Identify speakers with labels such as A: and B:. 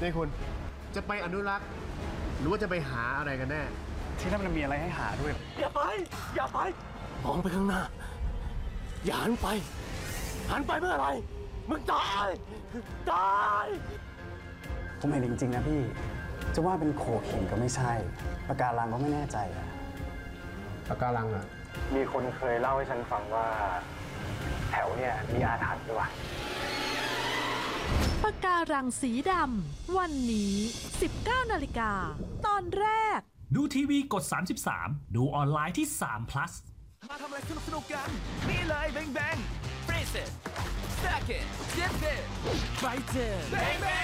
A: นี่คุณจะไปอนุรักษ์หรือว่าจะไปหาอะไรกันแน่
B: ที่นั่นมันมีอะไรให้หาด้วยอย่าไปมองไปข้างหน้าอย่าหันไปเมื่อไหร่มึงตายผมเห็นจริงๆนะพี่จะว่าเป็นโขดหินก็ไม่ใช่ปะการังก็ไม่แน่ใจอะ
A: ปะการังอ่ะ
B: มีคนเคยเล่าให้ฉันฟังว่าแถวเนี่ยมีอาถรรพ์ด้วยว่ะ
C: ปะการังสีดำวันนี้ 19 นาฬิกาตอนแรก
D: ดูทีวีกด 33 ดูออนไลน์ที่3 plus
E: มาทำอะไรสนุกกันนี่เลยแบงแบง Freeze it Stack it Dip it Fight it Bang Bang